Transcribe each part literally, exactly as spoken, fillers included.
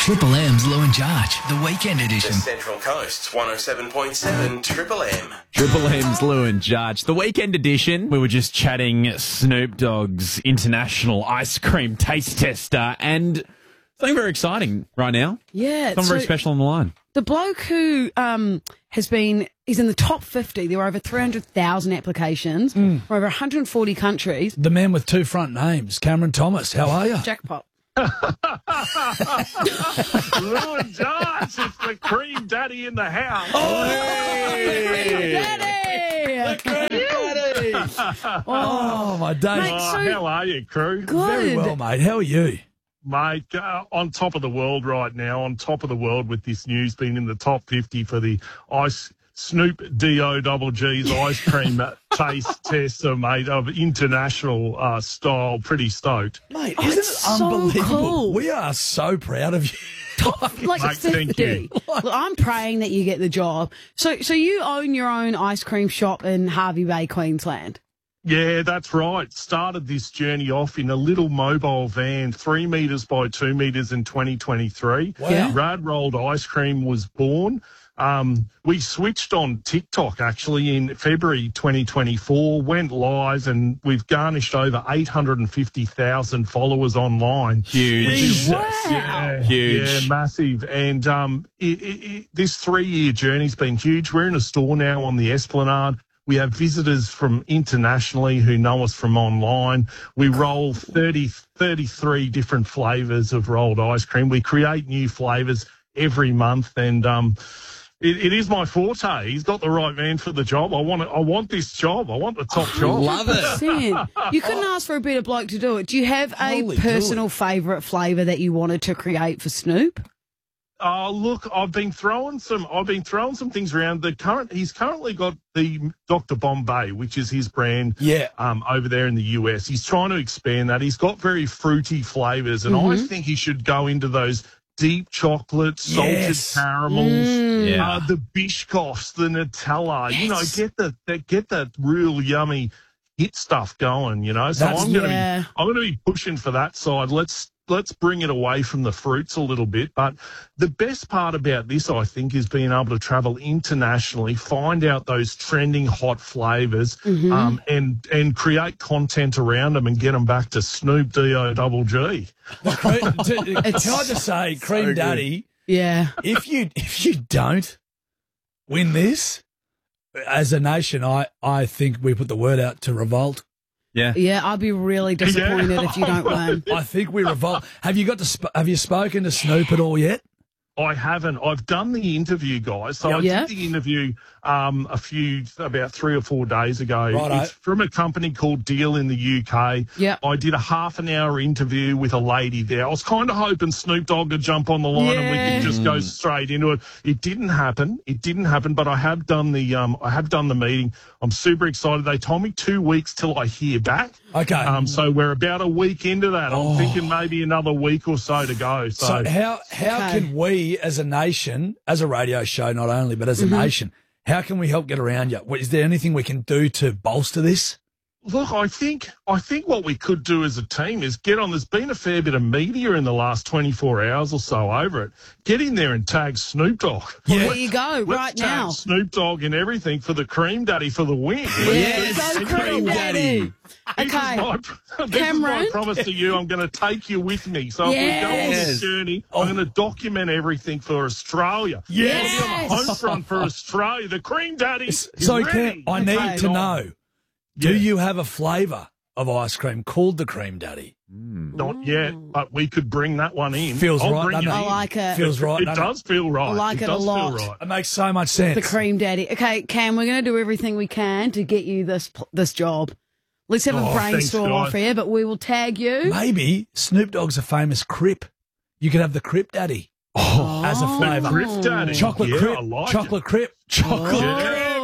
Triple M's Lou and Jarge, the weekend edition. The Central Coast's one oh seven point seven Triple M. Triple M's Lou and Jarge, the weekend edition. We were just chatting Snoop Dogg's international ice cream taste tester, and something very exciting right now. Yeah. Something so very special on the line. The bloke who um, has been, he's in the top fifty. There were over three hundred thousand applications Mm. from over one hundred forty countries. The man with two front names, Cameron Thomas. How are you? Jackpot. Lou and Jarge, it's the cream daddy in the house. Daddy! Oh, my day. Mate, Oh, so- how are you, crew? Good. Very well, mate. How are you? Mate, uh, on top of the world right now, on top of the world with this news, being in the top fifty for the ice Snoop D O double G's ice cream taste tester, mate, of international uh, style. Pretty stoked. Mate, Oh, isn't it's it so unbelievable? cool. We are so proud of you. Like Mate, thank fifty. you. Look, I'm praying that you get the job. So, so you own your own ice cream shop in Harvey Bay, Queensland. Yeah, that's right. Started this journey off in a little mobile van, three metres by two metres in twenty twenty-three. Wow. Yeah. Rad Rolled Ice Cream was born. Um, we switched on TikTok actually in February twenty twenty-four, went live, and we've garnished over eight hundred fifty thousand followers online. Huge. Wow. Yeah, Huge. yeah, massive. And um, it, it, it, this three-year journey's been huge. We're in a store now on the Esplanade. We have visitors from internationally who know us from online. We roll thirty, thirty-three different flavours of rolled ice cream. We create new flavours every month, and um, it, it is my forte. He's got the right man for the job. I want it, I want this job. I want the top job. Love it. one hundred percent. You couldn't ask for a better bloke to do it. Do you have a Holy personal favourite flavour that you wanted to create for Snoop? Oh, look, I've been throwing some. I've been throwing some things around. The current, he's currently got the Doctor Bombay, which is his brand. Yeah. Um, over there in the U S, he's trying to expand that. He's got very fruity flavors, and I think he should go into those deep chocolate, salted Yes. caramels, Yeah. uh, the Biscoffs, the Nutella. You know, Yes. get the, the get that real yummy hit stuff going. You know, so That's- I'm gonna yeah. be I'm gonna be pushing for that side. Let's. Let's bring it away from the fruits a little bit. But the best part about this, I think, is being able to travel internationally, find out those trending hot flavors, Mm-hmm. um, and and create content around them and get them back to Snoop D O double G. Cre- to- Can I just say, Cream good. Daddy, Yeah. if you if you don't win this, as a nation, I, I think we put the word out to revolt. Yeah. Yeah, I'd be really disappointed if you don't win. I think we revolt. Have you got to sp- have you spoken to Snoop at all yet? I haven't. I've done the interview, guys. So I Yeah. did the interview um, a few, about three or four days ago. Righto. It's from a company called Deal in the U K. Yeah. I did a half an hour interview with a lady there. I was kind of hoping Snoop Dogg would jump on the line and we Yeah. could just go straight into it. It didn't happen. It didn't happen. But I have done the um, I have done the meeting. I'm super excited. They told me two weeks till I hear back. Okay. Um, so we're about a week into that. I'm thinking maybe another week or so to go. So, So how how Okay. can we, as a nation, as a radio show, not only but as a nation, how can we help get around you? Is there anything we can do to bolster this? look, I think I think what we could do as a team is get on. There's been a fair bit of media in the last twenty-four hours or so over it. Get in there and tag Snoop Dogg. There you go, Let's right tag now. Snoop Dogg and everything for the Cream Daddy for the win. Yes, go Cream Daddy. This is Okay. my, this Cameron? is my promise to you. I'm going to take you with me. So if we go on Yes. this journey, I'm going to document everything for Australia. Yes. We'll be on the home front for Australia. The Cream Daddy is So ready. Cam, I need Okay. to know, do Yeah. you have a flavour of ice cream called the Cream Daddy? Not yet, but we could bring that one in. Feels I'll right, bring doesn't it it? I in. like it. Feels right. It doesn't does feel right. I like it a does lot. Feel right. It makes so much sense. The Cream Daddy. Okay, Cam, we're going to do everything we can to get you this this job. Let's have a Oh, thanks, brainstorm guys. off here, but we will tag you. Maybe Snoop Dogg's a famous crip. You could have the Crip Daddy as a flavour. Crip Daddy. Chocolate Yeah, crip. I like chocolate crip. Chocolate Yeah. crip. Oh,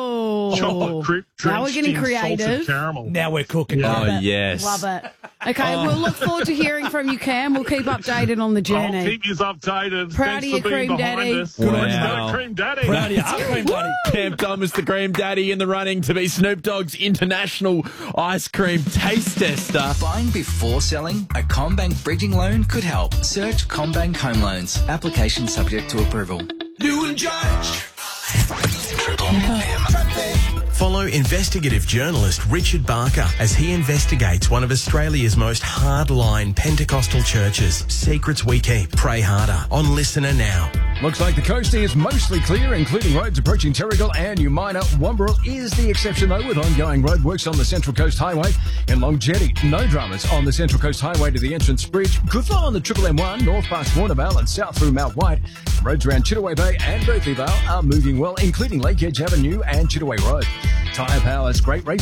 Oh, chocolate cri- now we're drenched getting in creative. salted caramel. Now we're cooking. Yeah. Oh, Love it. yes. Love it. Okay, we'll look forward to hearing from you, Cam. We'll keep updated on the I'll journey. keep you updated. Proud Thanks of for you, being Cream behind Daddy. us. Good on you, Go mate. Cream Daddy. Proud of you. Up, Cream Daddy. Cam Thomas, the Cream Daddy, in the running to be Snoop Dogg's international ice cream taste tester. Buying before selling? A CommBank bridging loan could help. Search CommBank Home Loans. Application subject to approval. New and Judge. Triple M. Follow investigative journalist Richard Barker as he investigates one of Australia's most hardline Pentecostal churches. Secrets we keep. Pray harder. On Listener Now. Looks like the coast is mostly clear, including roads approaching Terrigal and Umina. Wamberal is the exception, though, with ongoing roadworks on the Central Coast Highway. In Long Jetty, no dramas on the Central Coast Highway to the entrance bridge. Good flow on the Triple M one, north past Warnervale and south through Mount White. Roads around Chittaway Bay and Berkeley Vale are moving well, including Lake Edge Avenue and Chittaway Road. Tyre Power's Great Race